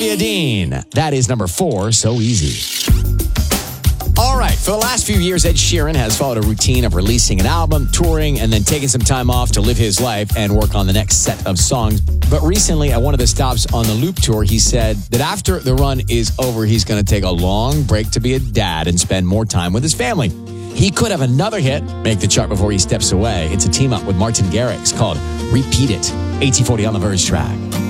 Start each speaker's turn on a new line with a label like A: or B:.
A: Olivia Dean. That is number 4, So Easy. All right, for the last few years, Ed Sheeran has followed a routine of releasing an album, touring, and then taking some time off to live his life and work on the next set of songs. But recently, at one of the stops on the Loop Tour, he said that after the run is over, he's going to take a long break to be a dad and spend more time with his family. He could have another hit make the chart before he steps away. It's a team up with Martin Garrix called Repeat It. 1840 on the Verge track.